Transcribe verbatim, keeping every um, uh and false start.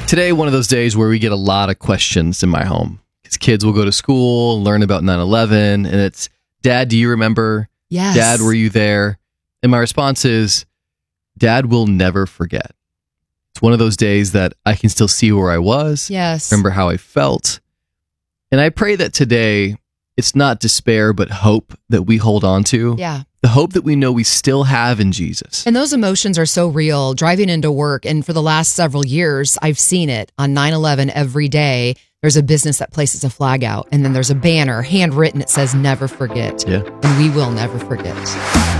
Today, one of those days where we get a lot of questions in my home. Because kids will go to school, learn about nine eleven, and it's, Dad, do you remember? Yes. Dad, were you there? And my response is, Dad will never forget. It's one of those days that I can still see where I was. Yes. Remember how I felt. And I pray that today, it's not despair, but hope that we hold on to. Yeah. The hope that we know we still have in Jesus. And those emotions are so real. Driving into work, and for the last several years, I've seen it on nine eleven every day. There's a business that places a flag out, and then there's a banner handwritten that says, never forget. Yeah. And we will never forget.